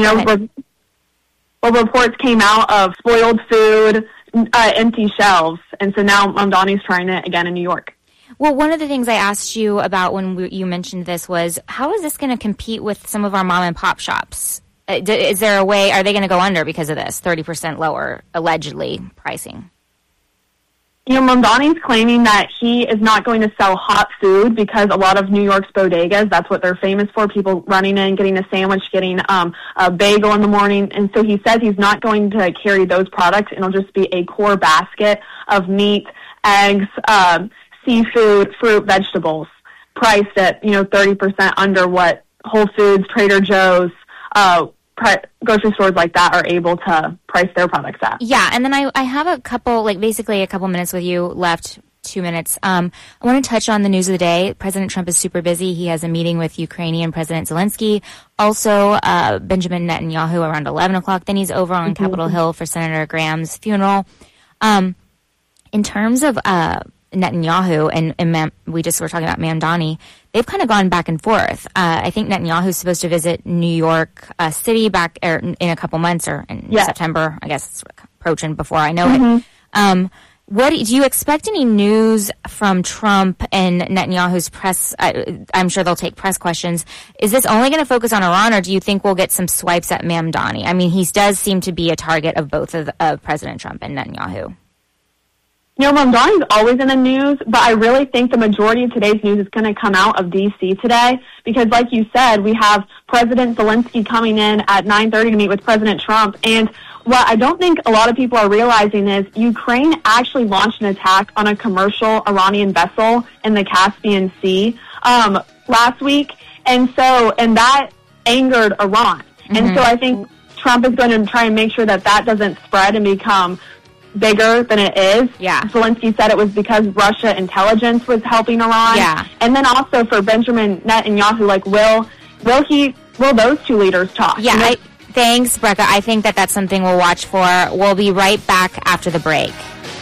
reports came out of spoiled food, empty shelves, and so now Mamdani's trying it again in New York. Well, one of the things I asked you about when you mentioned this was, how is this going to compete with some of our mom and pop shops? Is there a way, are they going to go under because of this 30% lower, allegedly, pricing? Mamdani's claiming that he is not going to sell hot food because a lot of New York's bodegas, that's what they're famous for, people running in, getting a sandwich, getting a bagel in the morning. And so he says he's not going to carry those products. It'll just be a core basket of meat, eggs, seafood, fruit, vegetables, priced at, 30% under what Whole Foods, Trader Joe's, grocery stores like that are able to price their products at. Yeah, and then I have a couple minutes with you left, 2 minutes. I want to touch on the news of the day. President Trump is super busy. He has a meeting with Ukrainian President Zelensky. Also, Benjamin Netanyahu around 11 o'clock. Then he's over on Capitol Hill for Senator Graham's funeral. In terms of Netanyahu, and we just were talking about Mamdani, they've kind of gone back and forth. I think Netanyahu's supposed to visit New York City back in a couple months, or in September. I guess it's approaching before I know it. What do you expect any news from Trump and Netanyahu's press? I'm sure they'll take press questions. Is this only going to focus on Iran, or do you think we'll get some swipes at Mamdani? I mean, he does seem to be a target of both of President Trump and Netanyahu. Mamdani's always in the news, but I really think the majority of today's news is going to come out of D.C. today because, like you said, we have President Zelensky coming in at 9:30 to meet with President Trump. And what I don't think a lot of people are realizing is Ukraine actually launched an attack on a commercial Iranian vessel in the Caspian Sea last week, and that angered Iran. And so I think Trump is going to try and make sure that doesn't spread and become bigger than it is. Yeah. Zelensky said it was because Russia intelligence was helping Iran. Yeah. And then also for Benjamin Netanyahu, will those two leaders talk? Yeah. Thanks, Brecca. I think that's something we'll watch for. We'll be right back after the break.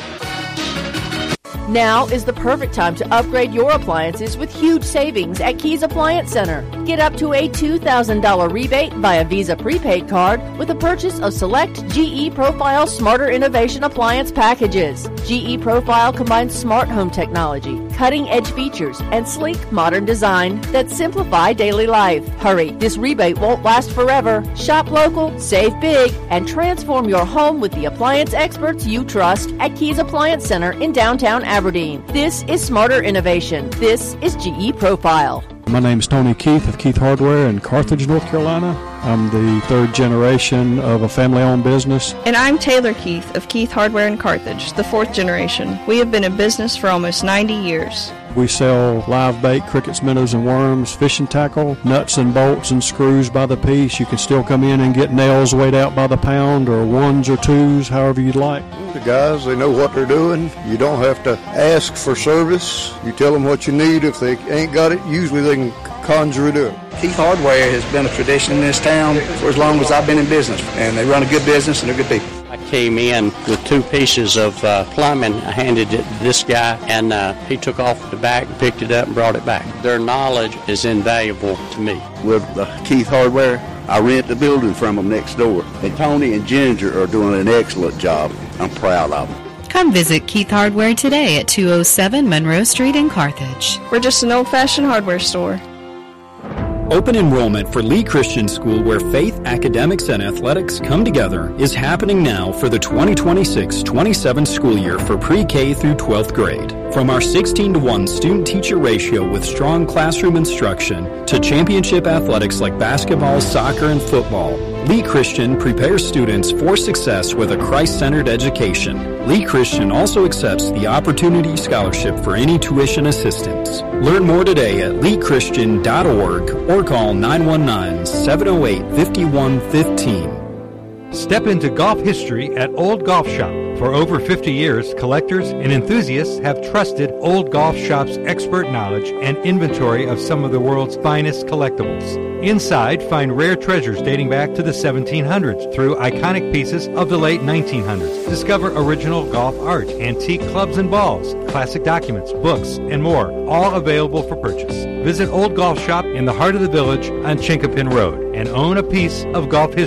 Now is the perfect time to upgrade your appliances with huge savings at Keys Appliance Center. Get up to a $2,000 rebate via Visa prepaid card with the purchase of select GE Profile Smarter Innovation Appliance packages. GE Profile combines smart home technology, cutting-edge features, and sleek modern design that simplify daily life. Hurry, this rebate won't last forever. Shop local, save big, and transform your home with the appliance experts you trust at Keys Appliance Center in downtown Aberdeen. This is smarter innovation. This is GE Profile. My name is Tony Keith of Keith Hardware in Carthage, North Carolina. I'm the third generation of a family-owned business. And I'm Taylor Keith of Keith Hardware in Carthage, the fourth generation. We have been in business for almost 90 years. We sell live bait, crickets, minnows, and worms, fishing tackle, nuts and bolts and screws by the piece. You can still come in and get nails weighed out by the pound or ones or twos, however you'd like. The guys, they know what they're doing. You don't have to ask for service. You tell them what you need. If they ain't got it, usually they can conjure it up. Keith Hardware has been a tradition in this town for as long as I've been in business, and they run a good business and they're good people. I came in with 2 pieces of plumbing. I handed it to this guy, and he took off the back, picked it up, and brought it back. Their knowledge is invaluable to me. With Keith Hardware, I rent the building from them next door. And Tony and Ginger are doing an excellent job. I'm proud of them. Come visit Keith Hardware today at 207 Monroe Street in Carthage. We're just an old-fashioned hardware store. Open enrollment for Lee Christian School, where faith, academics, and athletics come together, is happening now for the 2026-27 school year for pre-K through 12th grade. From our 16-to-1 student-teacher ratio with strong classroom instruction to championship athletics like basketball, soccer, and football, Lee Christian prepares students for success with a Christ-centered education. Lee Christian also accepts the Opportunity Scholarship for any tuition assistance. Learn more today at leechristian.org or call 919-708-5115. Step into golf history at Old Golf Shop. For over 50 years, collectors and enthusiasts have trusted Old Golf Shop's expert knowledge and inventory of some of the world's finest collectibles. Inside, find rare treasures dating back to the 1700s through iconic pieces of the late 1900s. Discover original golf art, antique clubs and balls, classic documents, books, and more, all available for purchase. Visit Old Golf Shop in the heart of the village on Chinkapin Road and own a piece of golf history